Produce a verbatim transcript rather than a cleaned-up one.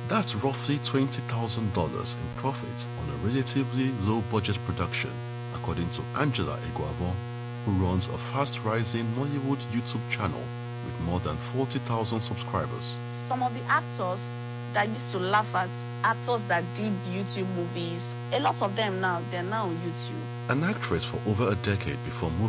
That's roughly twenty thousand dollars in profit on a relatively low-budget production, according to Angela Eguavon, who runs a fast-rising Nollywood YouTube channel with more than forty thousand subscribers. Some of the actors that used to laugh at actors that did YouTube movies, a lot of them now, they're now on YouTube. An actress for over a decade before moving